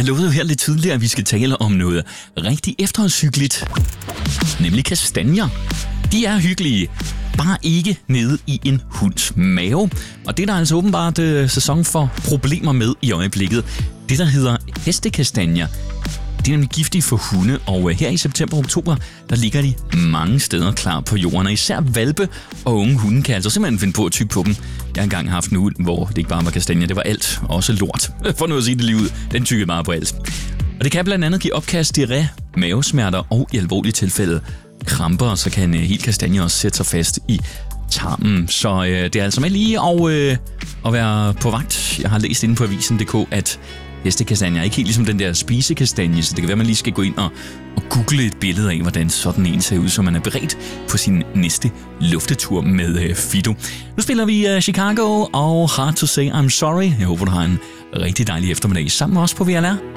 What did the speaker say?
lovede jo her lidt tidligere, at vi skal tale om noget rigtig efterårshyggeligt, nemlig kastanjer. De er hyggelige, bare ikke nede i en hunds mave. Og det er der altså åbenbart sæson for problemer med i øjeblikket. Det, der hedder hestekastanjer, de er nemlig giftige for hunde, og her i september og oktober, der ligger de mange steder klar på jorden. Og især hvalpe og unge hunde kan altså simpelthen finde på at tygge på dem. Jeg har engang haft en hund, hvor det ikke bare var kastanjer, det var alt. Også lort. For nu at sige det lige ud, den tyggede bare på alt. Og det kan blandt andet give opkast, diarré, mavesmerter og i alvorlige tilfælde kramper, så kan en hel kastanje også sætte sig fast i tarmen. Så det er altså med lige at være på vagt. Jeg har læst inde på avisen.dk, at hestekastanjer er ikke helt ligesom den der spisekastanje, så det kan være, at man lige skal gå ind og google et billede af, hvordan sådan en ser ud, så man er beredt på sin næste luftetur med Fido. Nu spiller vi Chicago og Hard to Say I'm Sorry. Jeg håber, du har en rigtig dejlig eftermiddag sammen med os på VLR.